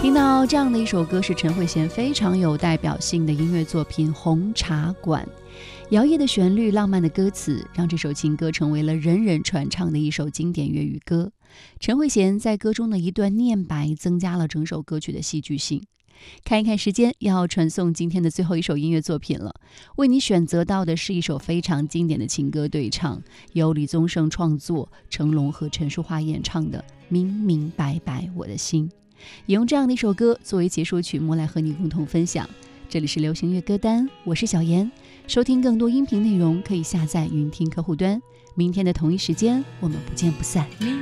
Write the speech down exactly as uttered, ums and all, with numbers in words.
听到这样的一首歌，是陈慧娴非常有代表性的音乐作品《红茶馆》。摇曳的旋律，浪漫的歌词，让这首情歌成为了人人传唱的一首经典粤语歌。陈慧娴在歌中的一段念白，增加了整首歌曲的戏剧性。看一看时间，要传送今天的最后一首音乐作品了。为你选择到的是一首非常经典的情歌对唱，由李宗盛创作，成龙和陈淑桦演唱的《明明白白我的心》。也用这样的一首歌作为结束曲目来和你共同分享。这里是流行乐歌单，我是小妍。收听更多音频内容可以下载云听客户端。明天的同一时间，我们不见不散。